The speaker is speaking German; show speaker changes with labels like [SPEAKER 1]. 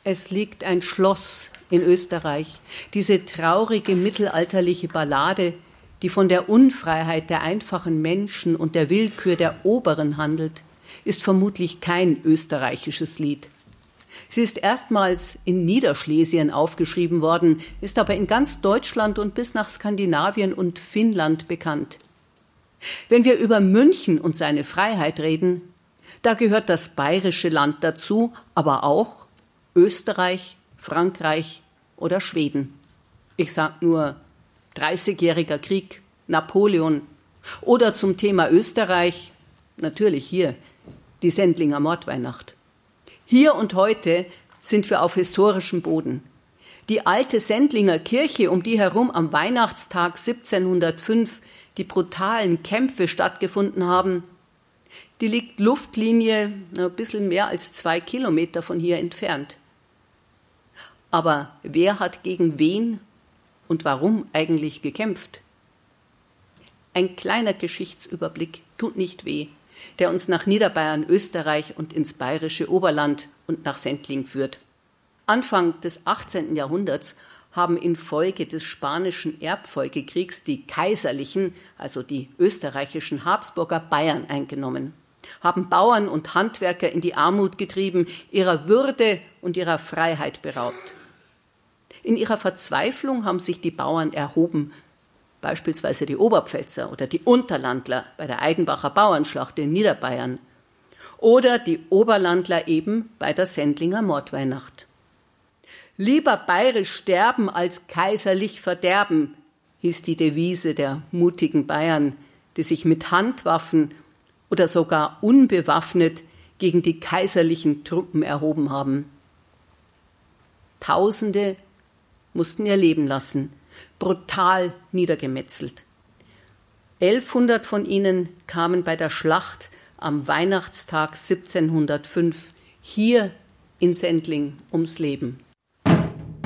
[SPEAKER 1] Es liegt ein Schloss in Österreich, diese traurige mittelalterliche Ballade, die von der Unfreiheit der einfachen Menschen und der Willkür der Oberen handelt, ist vermutlich kein österreichisches Lied. Sie ist erstmals in Niederschlesien aufgeschrieben worden, ist aber in ganz Deutschland und bis nach Skandinavien und Finnland bekannt. Wenn wir über München und seine Freiheit reden, da gehört das bayerische Land dazu, aber auch Österreich, Frankreich oder Schweden. Ich sage nur 30-jähriger Krieg, Napoleon oder zum Thema Österreich, natürlich hier, die Sendlinger Mordweihnacht. Hier und heute sind wir auf historischem Boden. Die alte Sendlinger Kirche, um die herum am Weihnachtstag 1705 die brutalen Kämpfe stattgefunden haben, die liegt Luftlinie ein bisschen mehr als 2 Kilometer von hier entfernt. Aber wer hat gegen wen und warum eigentlich gekämpft? Ein kleiner Geschichtsüberblick tut nicht weh, der uns nach Niederbayern, Österreich und ins bayerische Oberland und nach Sendling führt. Anfang des 18. Jahrhunderts haben infolge des Spanischen Erbfolgekriegs die kaiserlichen, also die österreichischen Habsburger Bayern eingenommen, haben Bauern und Handwerker in die Armut getrieben, ihrer Würde und ihrer Freiheit beraubt. In ihrer Verzweiflung haben sich die Bauern erhoben, beispielsweise die Oberpfälzer oder die Unterlandler bei der Aidenbacher Bauernschlacht in Niederbayern oder die Oberlandler eben bei der Sendlinger Mordweihnacht. Lieber bayerisch sterben als kaiserlich verderben, hieß die Devise der mutigen Bayern, die sich mit Handwaffen oder sogar unbewaffnet gegen die kaiserlichen Truppen erhoben haben. Tausende mussten ihr Leben lassen, brutal niedergemetzelt. 1100 von ihnen kamen bei der Schlacht am Weihnachtstag 1705 hier in Sendling ums Leben.